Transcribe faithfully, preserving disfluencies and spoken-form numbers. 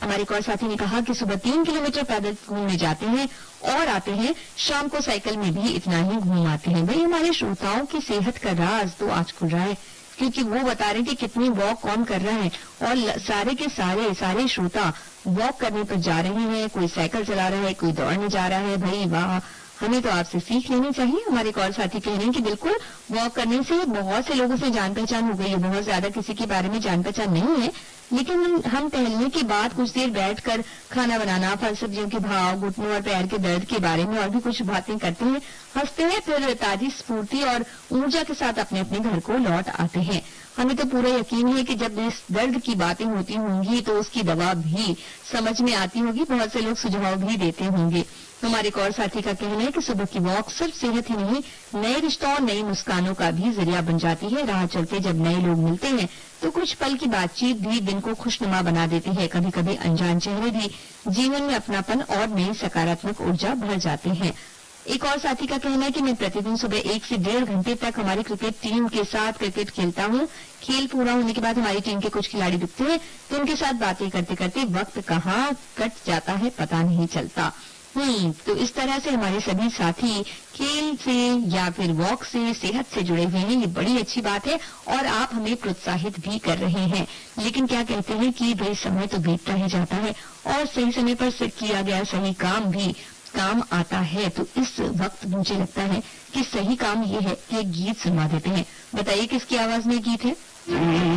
हमारे एक और साथी ने कहा कि सुबह तीन किलोमीटर पैदल घूमने जाते हैं और आते हैं, शाम को साइकिल में भी इतना ही घूम आते हैं। भाई हमारे श्रोताओं की सेहत का राज तो आज खुल रहा है, क्योंकि वो बता रहे हैं कि कितनी वॉक कौन कर रहा है और सारे के सारे सारे श्रोता वॉक करने पर जा रहे हैं। कोई साइकिल चला रहा है, कोई दौड़ने जा रहा है। भाई वाह, हमें तो आपसे सीख लेनी चाहिए। हमारे एक और साथी कह रहे हैं कि बिल्कुल वॉक करने से बहुत से लोगों से जान पहचान हो गई है। बहुत ज्यादा किसी के बारे में जान पहचान नहीं है, लेकिन हम टहलने के बाद कुछ देर बैठकर खाना बनाना, फल सब्जियों के भाव, घुटनों और पैर के दर्द के बारे में और भी कुछ बातें करते हैं, हंसते हैं, फिर ताजी स्फूर्ति और ऊर्जा के साथ अपने अपने घर को लौट आते हैं। हमें तो पूरा यकीन है कि जब इस दर्द की बातें होती होंगी तो उसकी दवा भी समझ में आती होगी, बहुत से लोग सुझाव भी देते होंगे। हमारे एक और साथी का कहना है कि सुबह की वॉक सिर्फ सेहत ही नहीं, नए रिश्तों और नई मुस्कानों का भी जरिया बन जाती है। राह चलते जब नए लोग मिलते हैं तो कुछ पल की बातचीत भी दिन को खुशनुमा बना देती है। कभी कभी अनजान चेहरे भी जीवन में अपनापन और नई सकारात्मक ऊर्जा भर जाते हैं। एक और साथी का कहना है कि मैं प्रतिदिन सुबह एक से डेढ़ घंटे तक हमारी क्रिकेट टीम के साथ क्रिकेट खेलता हूँ। खेल पूरा होने के बाद हमारी टीम के कुछ खिलाड़ी दिखते हैं तो उनके साथ बातें करते करते वक्त कहाँ कट जाता है पता नहीं चलता। हम्म तो इस तरह से हमारे सभी साथी खेल से या फिर वॉक से, सेहत से जुड़े हुए हैं। ये बड़ी अच्छी बात है और आप हमें प्रोत्साहित भी कर रहे हैं। लेकिन क्या कहते हैं कि भाई समय तो बीतता ही जाता है और सही समय पर से किया गया सही काम भी काम आता है। तो इस वक्त मुझे लगता है कि सही काम ये है कि एक गीत सुनवा देते हैं। बताइए किसकी आवाज में गीत है।